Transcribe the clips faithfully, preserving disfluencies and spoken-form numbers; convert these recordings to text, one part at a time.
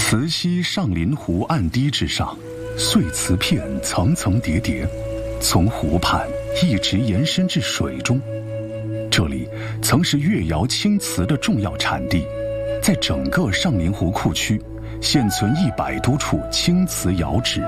磁溪上林湖岸堤之上，碎瓷片层层叠叠，从湖畔一直延伸至水中。这里曾是越窑青瓷的重要产地，在整个上林湖库区，现存一百多处青瓷窑址。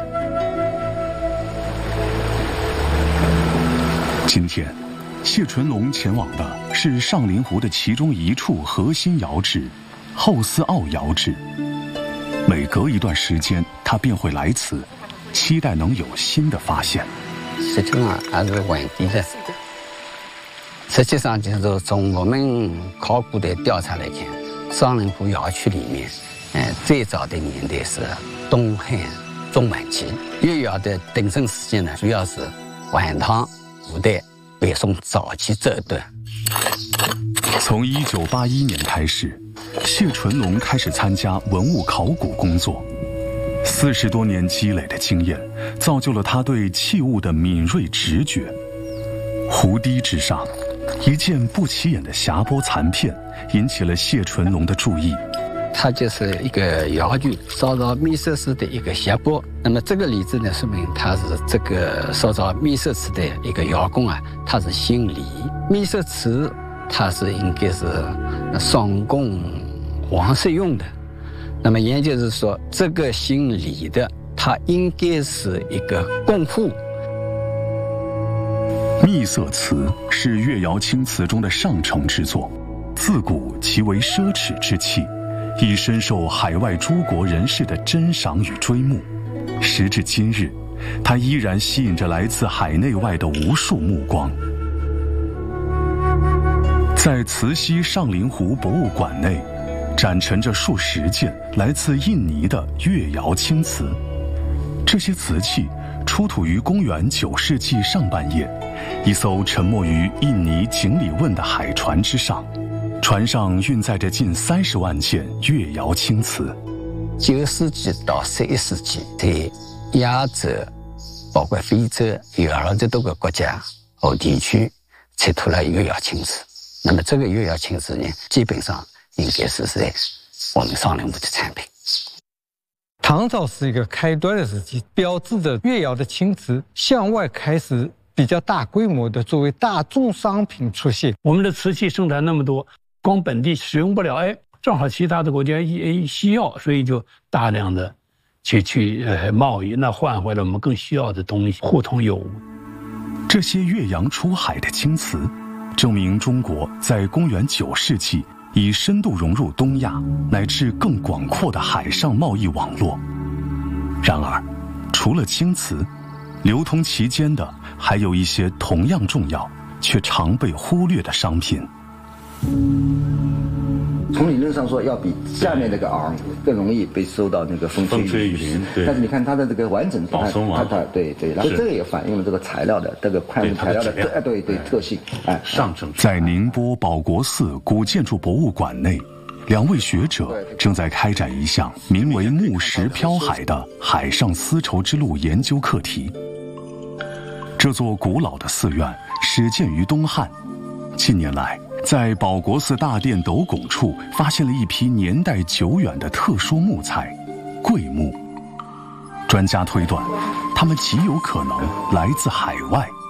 今天，谢纯龙前往的是上林湖的其中一处核心窑址——后思坳窑址。每隔一段时间，他便会来此，期待能有新的发现。 实际上还是稳定的。实际上就是说，从我们考古的调查来看，上林湖窑区里面，嗯、呃，最早的年代是东汉中晚期。越窑的鼎盛时期呢，主要是晚唐、五代、北宋早期这一段。 从一九八一年开始，谢纯龙开始参加文物考古工作。四十多年积累的经验，造就了他对器物的敏锐直觉。湖堤之上，一件不起眼的匣钵残片引起了谢纯龙的注意。 它就是一个窑具烧造秘色瓷的一个匣钵。那么这个例子呢，说明它是这个烧造秘色瓷的一个窑工啊，他是姓李。秘色瓷它是应该是双供皇室用的。那么也就是说，这个姓李的，他应该是一个供户。 秘色瓷是越窑青瓷中的上乘之作，自古其为奢侈之器，已深受海外诸国人士的珍赏与追慕。时至今日，它依然吸引着来自海内外的无数目光。在慈溪上林湖博物馆内，展陈着数十件来自印尼的越窑青瓷。这些瓷器出土于公元九世纪上半叶，一艘沉没于印尼锦里汶的海船之上，船上运载着近三十万件越窑青瓷。 九世纪到十一世纪，在亚洲，包括非洲有二十多个国家和地区出土了越窑青瓷。那么这个越窑青瓷呢，基本上应该是在我们上林湖的产品。 唐朝是一个开端的时期，标志着越窑的青瓷向外开始比较大规模的作为大众商品出现。 我们的瓷器生产那么多，光本地使用不了，哎，正好其他的国家也需要，所以就大量的去去呃贸易，那换回来我们更需要的东西，互通有无。 这些越洋出海的青瓷，证明中国在公元九世纪已深度融入东亚乃至更广阔的海上贸易网络。然而，除了青瓷，流通其间的还有一些同样重要却常被忽略的商品。 从理论上说，要比下面那个昂更容易被受到那个风吹雨淋。但是你看它的这个完整度，它它它对对，然后这个也反映了这个材料的这个矿物材料的特对对特性。哎， 上乘。 在宁波保国寺古建筑博物馆内，两位学者正在开展一项名为“木石漂海”的海上丝绸之路研究课题。这座古老的寺院始建于东汉，近年来在保国寺大殿斗拱处发现了一批年代久远的特殊木材——桂木。专家推断，它们极有可能来自海外。